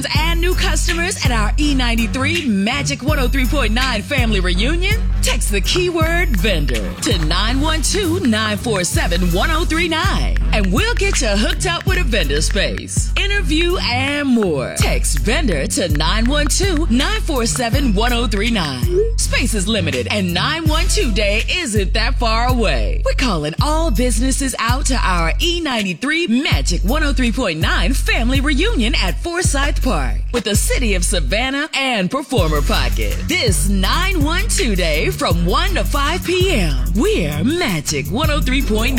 And new customers at our E93 Magic 103.9 family reunion, text the keyword vendor to 912-947-1039 and we'll get you hooked up with a vendor space, interview, and more. Text vendor to 912-947-1039. Space is limited and 912 Day isn't that far away. We're calling all businesses out to our E93 Magic 103.9 family reunion at Forsyth Park with the City of Savannah and Performer Pocket. This 912 Day from 1 to 5 p.m. We're Magic 103.9.